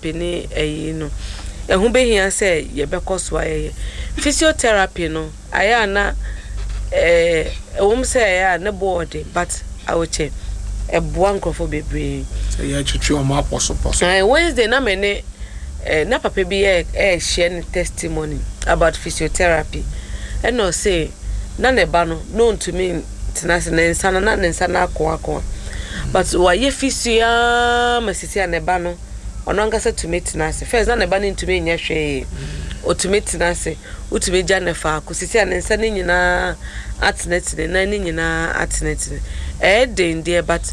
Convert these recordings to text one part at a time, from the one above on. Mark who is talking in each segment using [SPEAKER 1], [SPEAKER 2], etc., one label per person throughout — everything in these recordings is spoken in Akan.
[SPEAKER 1] physiotherapy ni no ehu behia say ye bekoso aye physiotherapy no aya na say ya na board but I will check a nkrofo bebre
[SPEAKER 2] say ya chichi o ma poso
[SPEAKER 1] Wednesday na me na papa bi share testimony about physiotherapy and no say na ne ba no known to me tinase na nsana akwa but why ye physio masisi ne ba no ono ngasa to me tinase first na ne ba no to me nya hwe otumeti tinase utumi gya ne fa akosisi a ne nsa ne nyina atnetine na ne nyina atnetine den but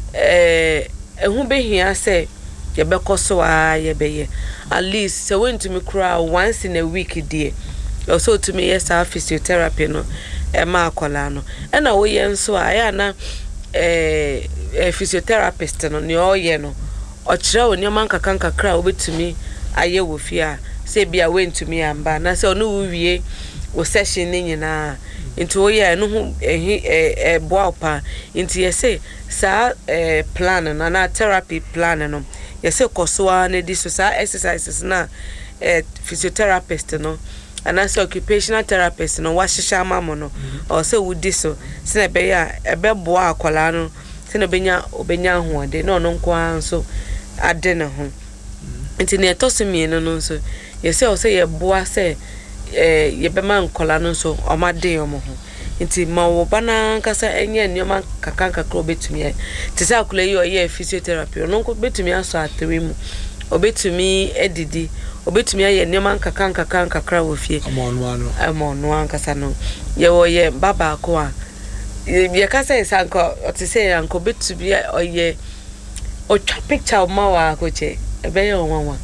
[SPEAKER 1] ehu behia say ye bekoso a ye beye at least so when to me cry once in a week there also to me yes physiotherapy no ma akola no e na wo ye nso a ya na physiotherapist no ne o ye no o kire wo nyoma nkaka kra obetumi aye wo fia say bia went to me amba na say onu wie wo session ni nyina into ye no hu boapa into ye say sa plan na therapy plan no ye say kosoa na di so sa exercises na physiotherapist no and as occupational therapist no wa hihya mamo no o say wo di so se na be ya ebe boa akola no se na obenya ho de no nko anso ade ne ho into ne tosimi no so ye say ye boa say ye be man kola no so o ma de o mo ho nti ma wo bana nkasa enye nneoma kakanka kro betumi ti say akula yi o ye physiotherapy no nko betumi aso atwe mu obetumi edidi obetumi aye nneoma kakanka kra wo fie amonu ankasa no ye wo ye baba ko a ye kasa isanko o ti say anko betumi o ye o twa picture ma wa ko che ebe ye onwa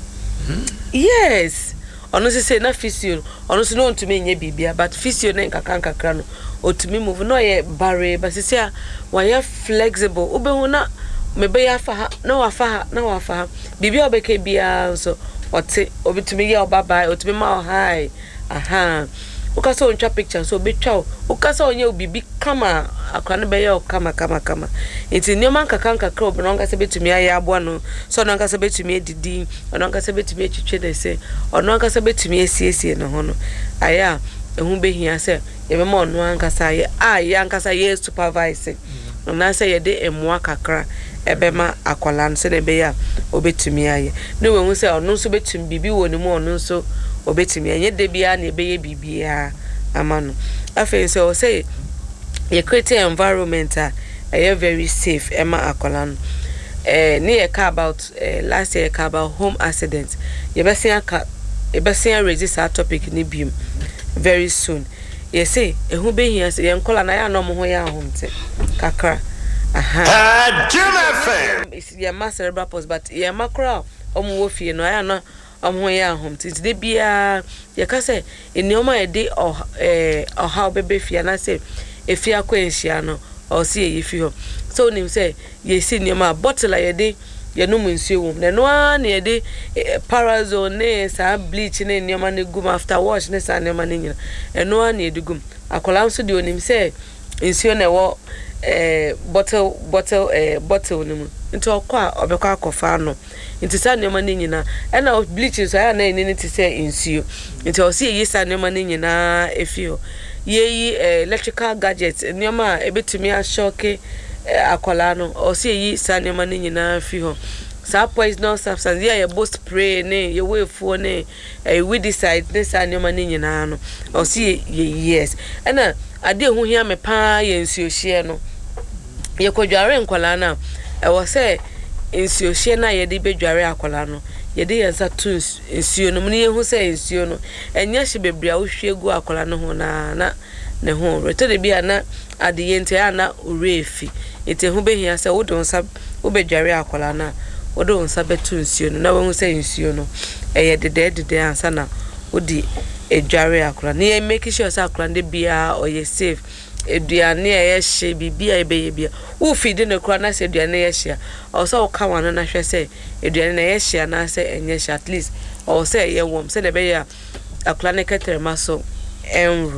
[SPEAKER 1] yes ono say na physio ono so no ntumi nye bibia but physio na nkakanka kra no otumi move no ye bare but say wa ye flexible obehu na mebe ya fa na wa fa bibia obeke bia so ote obetumi ye obaba otumi ma high aha ukasa ontwa picture so betwa ukasa onye obibi kama akwa ne be ye kama enti nyoma nkakanka kra obi no ngasa betumi aye aboa no so no ngasa betumi edidi no ngasa betumi etwetwe de se ono ngasa betumi esiesie no ho no aya ehu behia se ye be ma ono ngasa ye ya ngasa ye supervise na se ye de emwa kakra ebe ma akwala nse ne be ya obetumi aye ne we hu se ono so betumi bibi wo ne mu ono so obetumi anye de bia na ebe ye bibia amano afen so say ye create environment a very safe ema akwala no ne ka about last year ka about home accident ye besia register topic ni bium very soon ye say ehu behia ye nkola na ya no mo ho ya ahomte kakra aha ye ma cerebral palsy but ye makra omo wo fie no ya no omo ya ahomte de bia ye ka say enioma ye de how bebe fie na say efia kwenhia no o see ye fi ho so nim say ye see enioma bottle ye de ye no munsuo wom na no an ye de parazone ne sa bleach ne enioma ne gum after wash ne sa enioma ne nyina eno an ye de gum akola so de onim say nsuo na wo bottle no mu nti okwa obekwa akofa no nti sa enioma ne nyina ena bleach so ya na eni ti say nsuo nti o see ye sa enioma ne nyina efi ho ye electrical gadgets enioma ebetumi a shock akola no o see yi sa enioma ne nyina fi ho sa poisonous substance ye bo spray ne ye wefuo ne weedicide ne sa enioma ne nyina no o see ye yes ena ade hu hia me pa ye nsuo hie no ye kodware nkola na e wo say nsuo hie na ye de bedware akola no ye de yensa tu nsuo no ne ye hu say nsuo no enya hye bebria wo hwie gu akola no ho na ne ho reto de bia na ade yente ana orefi ete hu behia say wo don sa wo bedware akola na wo don sa betu nsuo no na wo hu say nsuo no ye de ansa na wo di edware akola na ye make sure say akola de bia o ye safe eduane ye hye bibia ebe bia wo feed ne kura na say eduane ye hye o so wo ka wan na hwe say eduane na ye hye na say enye hye at least o say ye wom say de be ya akola ne ketere maso enru